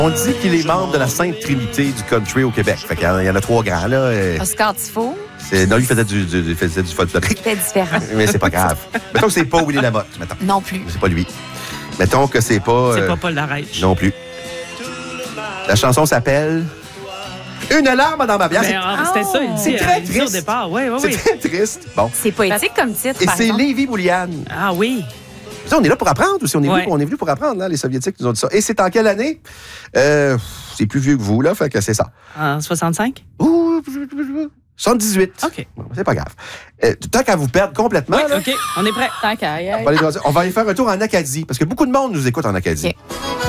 On dit qu'il est membre de la Sainte Trinité du country au Québec. Fait qu'il y en a 3 grands, là. Oscar Tifo. Non, lui, il faisait du folklorique. C'était différent. Mais c'est pas grave. Mettons que c'est pas Willy Lamotte, mettons. Non plus. C'est pas lui. Mettons que c'est pas... C'est pas Paul Larèche. Non plus. La chanson s'appelle... Une larme dans ma bière. C'était ça, il dit. C'est très il dit triste. au départ. Oui. C'est très triste. Bon. C'est poétique comme titre, Et par c'est exemple. Lévi Boulian. Ah oui. Ça, on est là pour apprendre ou si on est, Ouais. on est venu pour apprendre, là, les Soviétiques nous ont dit ça. Et c'est en quelle année? C'est plus vieux que vous, là, fait que c'est ça. En 65? Ouh, 78. OK. Bon, c'est pas grave. Tant qu'à vous perdre complètement, Oui, là, OK, on est prêt. Tant qu'à y aller. on va aller faire un tour en Acadie, parce que beaucoup de monde nous écoute en Acadie. OK.